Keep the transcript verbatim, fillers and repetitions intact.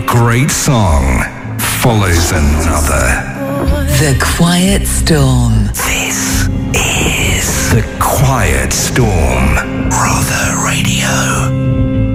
great song follows another. The Quiet Storm. This is The Quiet Storm.